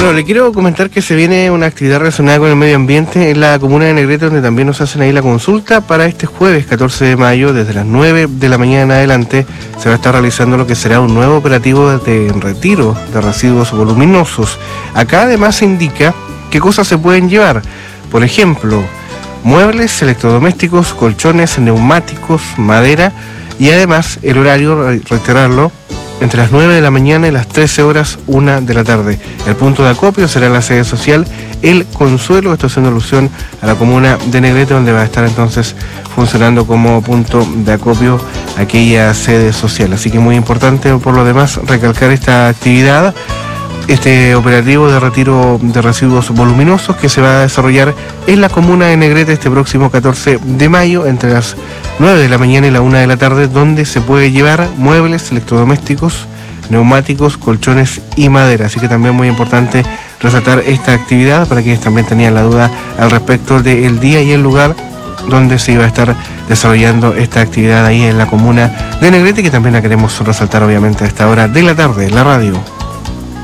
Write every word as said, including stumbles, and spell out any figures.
Bueno, le quiero comentar que se viene una actividad relacionada con el medio ambiente en la comuna de Negrete, donde también nos hacen ahí la consulta para este jueves catorce de mayo, desde las nueve de la mañana en adelante, se va a estar realizando lo que será un nuevo operativo de retiro de residuos voluminosos. Acá además se indica qué cosas se pueden llevar. Por ejemplo, muebles, electrodomésticos, colchones, neumáticos, madera y además el horario, reiterarlo, entre las nueve de la mañana y las trece horas, una de la tarde. El punto de acopio será en la sede social El Consuelo, esto haciendo alusión a la comuna de Negrete, donde va a estar entonces funcionando como punto de acopio aquella sede social. Así que muy importante por lo demás recalcar esta actividad, este operativo de retiro de residuos voluminosos que se va a desarrollar en la comuna de Negrete este próximo catorce de mayo entre las nueve de la mañana y la una de la tarde, donde se puede llevar muebles, electrodomésticos, neumáticos, colchones y madera. Así que también muy importante resaltar esta actividad para quienes también tenían la duda al respecto del día y el lugar donde se iba a estar desarrollando esta actividad ahí en la comuna de Negrete, que también la queremos resaltar obviamente a esta hora de la tarde en la radio.